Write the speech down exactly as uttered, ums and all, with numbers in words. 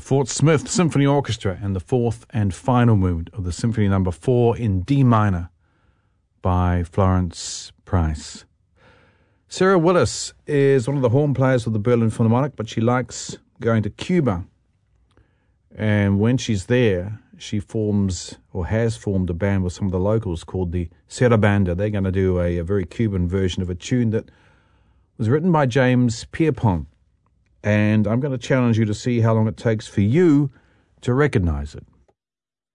Fort Smith Symphony Orchestra and the fourth and final movement of the Symphony Number Four in D minor by Florence Price. Sarah Willis is one of the horn players of the Berlin Philharmonic, but she likes going to Cuba. And when she's there, she forms or has formed a band with some of the locals called the Sarabanda. They're going to do a, a very Cuban version of a tune that was written by James Pierpont. And I'm going to challenge you to see how long it takes for you to recognize it.